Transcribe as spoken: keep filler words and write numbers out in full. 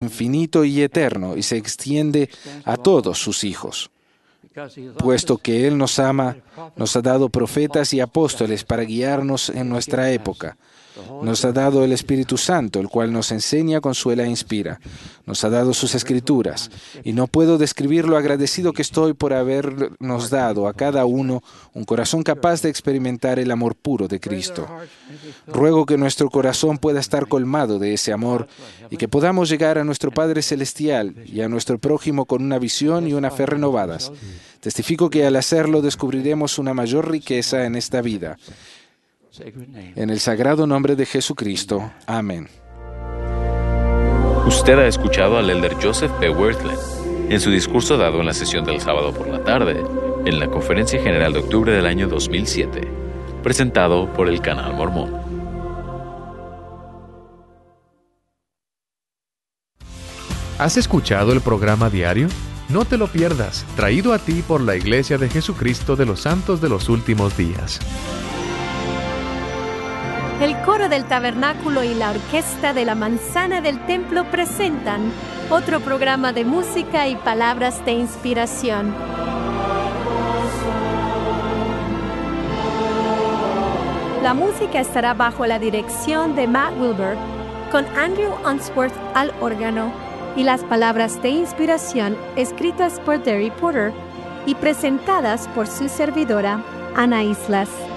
infinito y eterno y se extiende a todos sus hijos. Puesto que Él nos ama, nos ha dado profetas y apóstoles para guiarnos en nuestra época. Nos ha dado el Espíritu Santo, el cual nos enseña, consuela e inspira. Nos ha dado sus Escrituras, y no puedo describir lo agradecido que estoy por habernos dado a cada uno un corazón capaz de experimentar el amor puro de Cristo. Ruego que nuestro corazón pueda estar colmado de ese amor y que podamos llegar a nuestro Padre Celestial y a nuestro prójimo con una visión y una fe renovadas. Testifico que al hacerlo descubriremos una mayor riqueza en esta vida. En el sagrado nombre de Jesucristo. Amén. Usted ha escuchado al elder Joseph P. Wirthlin en su discurso dado en la sesión del sábado por la tarde, en la Conferencia General de octubre del año dos mil siete, presentado por el Canal Mormón. ¿Has escuchado el programa diario? No te lo pierdas, traído a ti por la Iglesia de Jesucristo de los Santos de los Últimos Días. El coro del tabernáculo y la orquesta de la manzana del templo presentan otro programa de música y palabras de inspiración. La música estará bajo la dirección de Matt Wilber, con Andrew Unsworth al órgano, y las palabras de inspiración escritas por Terry Porter y presentadas por su servidora, Ana Islas.